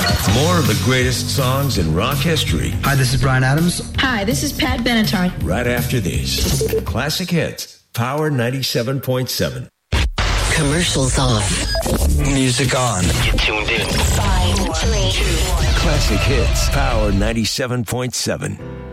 More of the greatest songs in rock history. Hi, this is Bryan Adams. Hi, this is Pat Benatar. Right after this. Classic Hits, Power 97.7. Commercials off. Music on. You're tuned in. 5, 3, 2, 1. Classic Hits, Power 97.7.